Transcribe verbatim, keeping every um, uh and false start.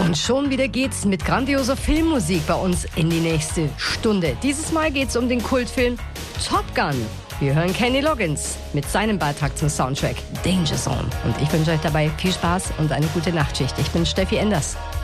Und schon wieder geht's mit grandioser Filmmusik bei uns in die nächste Stunde. Dieses Mal geht's um den Kultfilm Top Gun. Wir hören Kenny Loggins mit seinem Beitrag zum Soundtrack Danger Zone. Und ich wünsche euch dabei viel Spaß und eine gute Nachtschicht. Ich bin Steffi Enders.